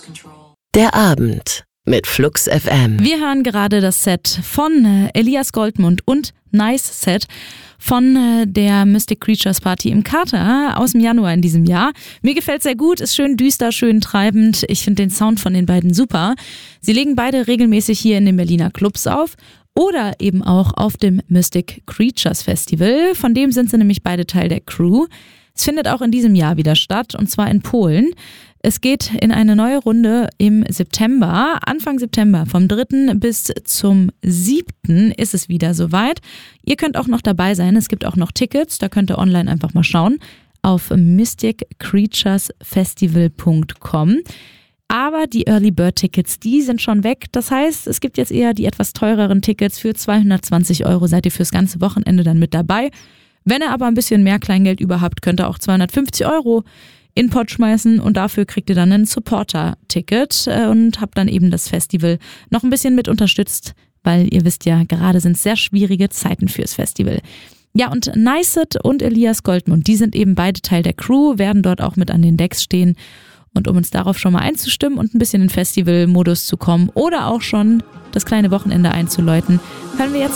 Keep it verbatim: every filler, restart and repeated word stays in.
Der Abend mit Flux F M. Wir hören gerade das Set von äh, Elias Goldmund und Nice Set von äh, der Mystic Creatures Party im Kater aus dem Januar in diesem Jahr. Mir gefällt sehr gut, ist schön düster, schön treibend. Ich finde den Sound von den beiden super. Sie legen beide regelmäßig hier in den Berliner Clubs auf oder eben auch auf dem Mystic Creatures Festival. Von dem sind sie nämlich beide Teil der Crew. Es findet auch in diesem Jahr wieder statt, und zwar in Polen. Es geht in eine neue Runde im September, Anfang September, vom dritten bis zum siebten ist es wieder soweit. Ihr könnt auch noch dabei sein, es gibt auch noch Tickets, da könnt ihr online einfach mal schauen auf mystic creatures festival punkt com. Aber die Early Bird Tickets, die sind schon weg. Das heißt, es gibt jetzt eher die etwas teureren Tickets. Für zweihundertzwanzig Euro seid ihr fürs ganze Wochenende dann mit dabei. Wenn ihr aber ein bisschen mehr Kleingeld über habt, könnt ihr auch zweihundertfünfzig Euro in den Pott schmeißen, und dafür kriegt ihr dann ein Supporter-Ticket und habt dann eben das Festival noch ein bisschen mit unterstützt, weil ihr wisst ja, gerade sind sehr schwierige Zeiten fürs Festival. Ja, und Nicet und Elias Goldmund, die sind eben beide Teil der Crew, werden dort auch mit an den Decks stehen. Und um uns darauf schon mal einzustimmen und ein bisschen in Festival-Modus zu kommen oder auch schon das kleine Wochenende einzuläuten, hören wir jetzt